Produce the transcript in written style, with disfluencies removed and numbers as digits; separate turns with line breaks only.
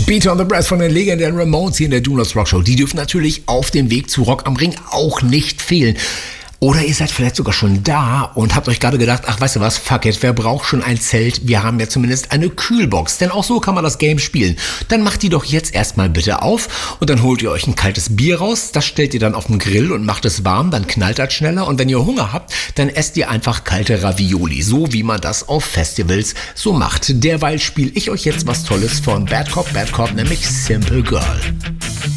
Beat on the Breath von den legendären Ramones hier in der Do Not Rock Show. Die dürfen natürlich auf dem Weg zu Rock am Ring auch nicht fehlen. Oder ihr seid vielleicht sogar schon da und habt euch gerade gedacht, ach, weißt du was, fuck it, wer braucht schon ein Zelt? Wir haben ja zumindest eine Kühlbox, denn auch so kann man das Game spielen. Dann macht die doch jetzt erstmal bitte auf und dann holt ihr euch ein kaltes Bier raus, das stellt ihr dann auf den Grill und macht es warm, dann knallt das schneller und wenn ihr Hunger habt, dann esst ihr einfach kalte Ravioli, so wie man das auf Festivals so macht. Derweil spiele ich euch jetzt was Tolles von Bad Cop, nämlich Simple Girl.